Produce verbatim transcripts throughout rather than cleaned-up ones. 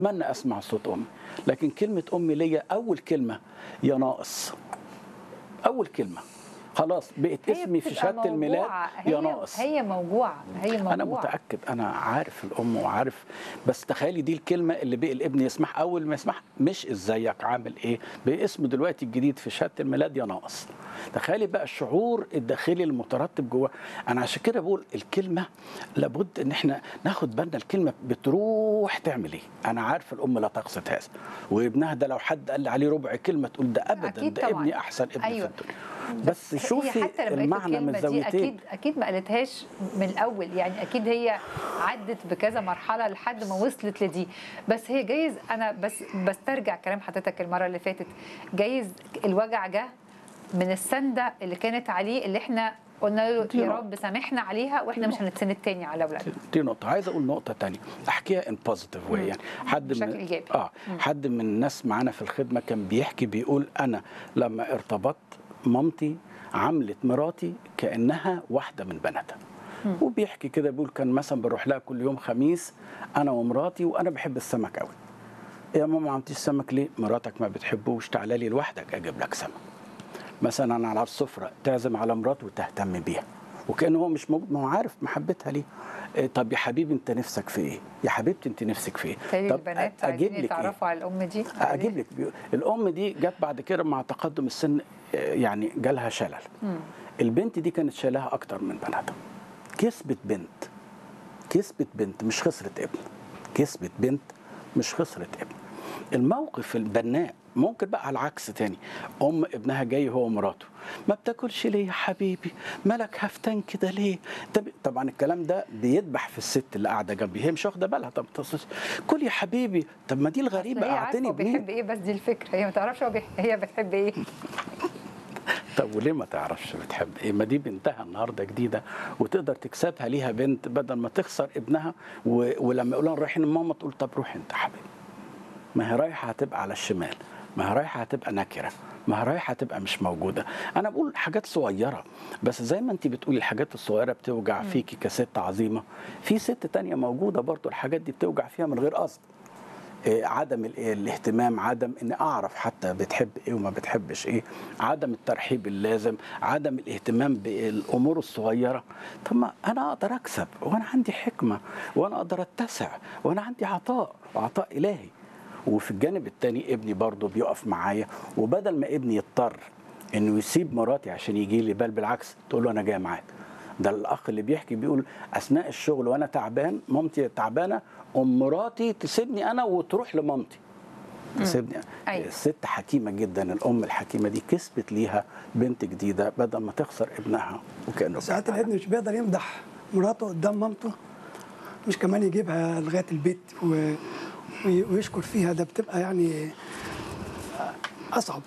اتمنى اسمع صوت امي، لكن كلمه امي ليا اول كلمه يا ناقص. اول كلمه خلاص بقت هي اسمي في بتبقى شهاده الميلاد موجوعة، يا هي ناقص. هي موجوعة، هي موجوعة. انا متاكد، انا عارف الام وعارف، بس تخيلي دي الكلمه اللي بقى الابن يسمعها اول ما يسمعها، مش ازيك عامل ايه، باسمه دلوقتي الجديد في شهاده الميلاد يا ناقص. تخيلي بقى الشعور الداخلي المترتب جواه. انا عشان كده بقول الكلمه لابد ان احنا ناخد بالنا، الكلمه بتروح تعمل ايه. انا عارف الام لا تقصد هذا، وابنها ده لو حد قال عليه ربع كلمه تقول ده ابدا، أكيد ده طبعا. ابني احسن ابن أيوة. في الدنيا. بس بس هي شوفي حتى لما قالت المعنى من الكلمة دي الزاويتين. أكيد أكيد ما قالتهاش من الأول، يعني أكيد هي عدت بكذا مرحلة لحد ما وصلت لدي. بس هي جايز، أنا بس بسترجع كلام حضرتك المرة اللي فاتت، جايز الوجع جه من السندة اللي كانت عليه، اللي احنا قلنا له دي يا نقطة. رب سامحنا عليها واحنا مش هنتسند تاني على اولادنا. دي نقطة. عايز أقول نقطة تانية أحكيها إن بوزيتيف واي، يعني حد بشكل من إيجابي. آه حد من الناس معانا في الخدمة كان بيحكي بيقول أنا لما ارتبطت مامتي عملت مراتي كأنها واحدة من بناتها. وبيحكي كده بيقول كان مثلا بروح لها كل يوم خميس أنا ومراتي، وأنا بحب السمك قوي. يا ماما ما عملتيش سمك ليه؟ مراتك ما بتحبوش، تعالى لي لوحدك أجيب لك سمك. مثلا أنا على السفرة تعزم على مراته وتهتم بيها، وكأنه هو مش موجود، ما هو عارف محبتها ليه. إيه طب يا حبيبي انت نفسك في ايه؟ يا حبيبتي انت نفسك في ايه؟ تالي طب البنات اجيب عايزين لك يتعرفوا ايه؟ على الام دي. اجيب لك بي... الام دي جت بعد كده مع تقدم السن، يعني جالها شلل. مم. البنت دي كانت شايلها اكتر من بناتها. كسبت بنت، كسبت بنت مش خسرت ابن، كسبت بنت مش خسرت ابن. الموقف البناء ممكن بقى على العكس تاني، ام ابنها جاي هو ومراته، ما بتاكلش ليه يا حبيبي؟ مالك هفتان كده ليه؟ طبعا الكلام ده بيدبح في الست اللي قاعده جنبي، هي مش واخده بالها. طب تصص كل يا حبيبي، طب ما دي الغريبه هي عارفه اعطيني هو بيحب ايه، بس دي الفكره، هي ما تعرفش هو بيح... هي بتحب ايه. طب وليه ما تعرفش بتحب ايه؟ ما دي بنتها النهارده جديده وتقدر تكسبها ليها بنت، بدل ما تخسر ابنها و... ولما يقولوا رايحين ماما تقول طب روح انت حبيبي. ما هي رايحه هتبقى على الشمال، ما هي رايحه هتبقى نكره، ما هي رايحه هتبقى مش موجوده. انا بقول حاجات صغيره، بس زي ما انت بتقولي الحاجات الصغيره بتوجع فيكي كست عظيمه، في ست تانية موجوده برضو الحاجات دي بتوجع فيها من غير قصد. إيه عدم الاهتمام، عدم ان اعرف حتى بتحب ايه وما بتحبش ايه، عدم الترحيب اللازم، عدم الاهتمام بالامور الصغيره. طب ما انا اقدر اكسب، وانا عندي حكمه، وانا اقدر اتسع، وانا عندي عطاء وعطاء الهي. وفي الجانب الثاني ابني برضه بيقف معايا، وبدل ما ابني يضطر انه يسيب مراتي عشان يجي لي، بل بالعكس تقول له انا جاي معاك. ده الاخ اللي بيحكي بيقول اثناء الشغل وانا تعبان، مامتي تعبانه، ام مراتي تسيبني انا وتروح لمامتي تسيبني. أيوة. الست حكيمه جدا، الام الحكيمه دي كسبت ليها بنت جديده بدل ما تخسر ابنها. وكانه ساعات الابن مش بيقدر يمدح مراته قدام مامته، مش كمان يجيبها لغايه البيت و... ويشكر فيها، ده بتبقى يعني اصعب.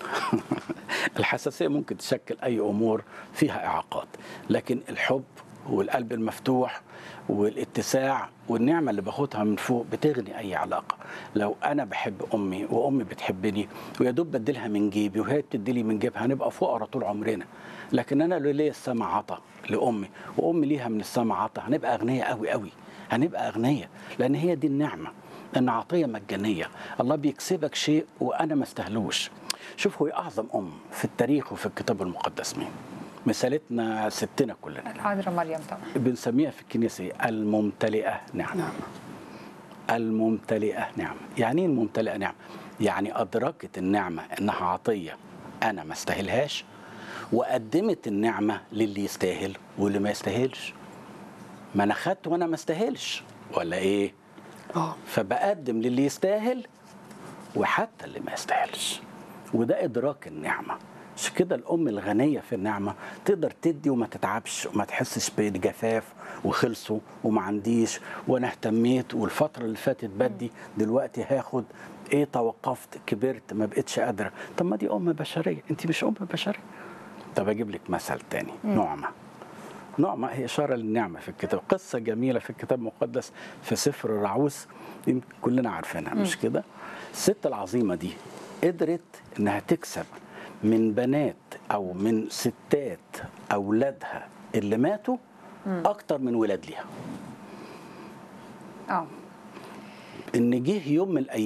الحساسيه ممكن تشكل اي امور فيها اعاقات، لكن الحب والقلب المفتوح والاتساع والنعمه اللي باخدها من فوق بتغني اي علاقه. لو انا بحب امي وامي بتحبني ويا دوب بديلها من جيبي وهي بتديلي من جيبها، هنبقى فقراء طول عمرنا. لكن انا لو ليا السما عطا لامي وامي ليها من السما عطا، هنبقى اغنياء قوي قوي، هنبقى اغنياء، لان هي دي النعمه، ان عطيه مجانيه. الله بيكسبك شيء وانا ما استاهلوش. شوف هو اعظم ام في التاريخ وفي الكتاب المقدس مين؟ مثالتنا ستنا كلنا العذراء مريم طبعا، بنسميها في الكنيسه الممتلئه نعمه. نعم. الممتلئه نعمه. يعني ايه الممتلئه نعمه؟ يعني ادركت النعمه انها عطيه انا ما استاهلهاش، وقدمت النعمه للي يستاهل واللي ما يستاهلش. ما انا خدت وانا ما استاهلش ولا ايه؟ اه فبقدم للي يستاهل وحتى اللي ما يستاهلش. وده ادراك النعمه. عشان كده الام الغنيه في النعمه تقدر تدي وما تتعبش وما تحسش بجفاف وخلصوا وما عنديش وانا اهتميت والفتره اللي فاتت بدي، دلوقتي هاخد ايه، توقفت، كبرت، ما بقتش قادره. طب ما دي ام بشريه، انت مش ام بشريه. طب اجيب لك مثل تاني، نعمه. نعمة هي إشارة للنعمة في الكتاب، قصة جميلة في الكتاب المقدس في سفر الرعوس كلنا عارفينها مش كده؟ الست العظيمة دي قدرت إنها تكسب من بنات أو من ستات أولادها اللي ماتوا أكتر من ولاد ليها. اه ان جه يوم من الايام